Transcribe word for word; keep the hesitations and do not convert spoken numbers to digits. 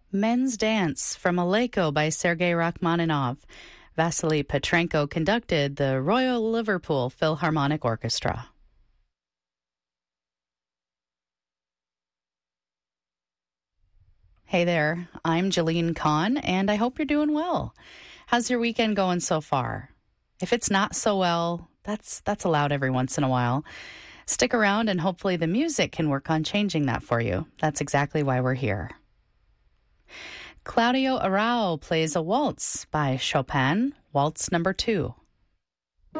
Men's Dance from Aleko by Sergei Rachmaninoff. Vasily Petrenko conducted the Royal Liverpool Philharmonic Orchestra. Hey there, I'm Jolene Kahn, and I hope you're doing well. How's your weekend going so far? If it's not so well, that's that's allowed every once in a while. Stick around and hopefully the music can work on changing that for you. That's exactly why we're here. Claudio Arrau plays a waltz by Chopin, Waltz number two.